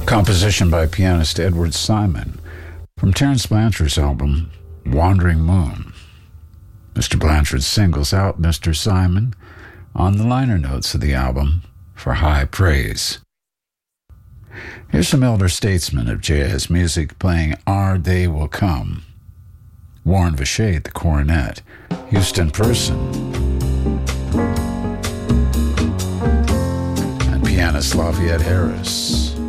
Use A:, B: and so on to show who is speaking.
A: Composition by pianist Edward Simon from Terence Blanchard's album Wandering Moon. Mr. Blanchard singles out Mr. Simon on the liner notes of the album for high praise. Here's some elder statesmen of jazz music playing Our Day Will Come. Warren Vacher at the cornet, Houston Person, and pianist Lafayette Harris.